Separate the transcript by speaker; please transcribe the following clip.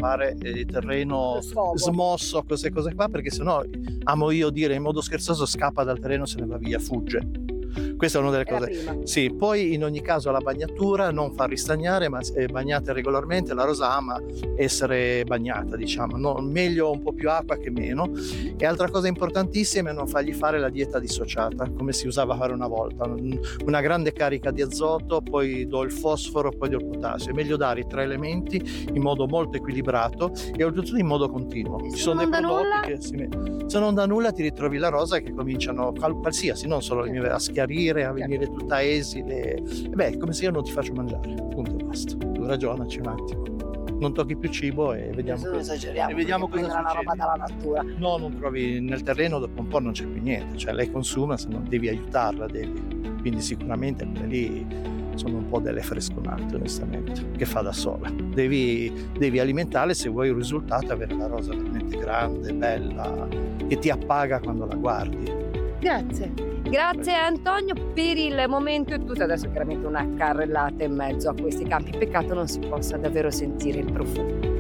Speaker 1: fare terreno
Speaker 2: Sfogo.
Speaker 1: smosso, queste cose qua, perché sennò, amo io dire in modo scherzoso, scappa dal terreno, se ne va via, fugge. Questa è una delle
Speaker 2: È la
Speaker 1: cose.
Speaker 2: prima.
Speaker 1: Sì, poi in ogni caso la bagnatura non fa ristagnare, ma se bagnate regolarmente. La rosa ama essere bagnata, diciamo, no? Meglio un po' più acqua che meno. E altra cosa importantissima è non fargli fare la dieta dissociata, come si usava a fare una volta, una grande carica di azoto, poi do il fosforo, poi do il potassio. È meglio dare i 3 elementi in modo molto equilibrato e oltretutto in modo continuo. Ci sono dei
Speaker 2: non dà
Speaker 1: prodotti
Speaker 2: nulla?
Speaker 1: che se non dà nulla ti ritrovi la rosa che cominciano qualsiasi, non solo a schiarire, a venire tutta esile. È come se io non ti faccio mangiare, punto e basta. Tu ragionaci un attimo, non tocchi più cibo e vediamo
Speaker 2: Adesso non esageriamo,
Speaker 1: e vediamo
Speaker 2: perché
Speaker 1: cosa
Speaker 2: prendono la roba
Speaker 1: succede.
Speaker 2: dalla natura.
Speaker 1: No, non trovi nel terreno, dopo un po' non c'è più niente, cioè lei consuma, se non devi aiutarla, quindi sicuramente quelle lì sono un po' delle fresconate, onestamente, che fa da sola. Devi alimentarle se vuoi il risultato, avere la rosa veramente grande, bella, che ti appaga quando la guardi.
Speaker 2: Grazie Antonio, per il momento è tutto. Adesso chiaramente una carrellata in mezzo a questi campi, peccato non si possa davvero sentire il profumo.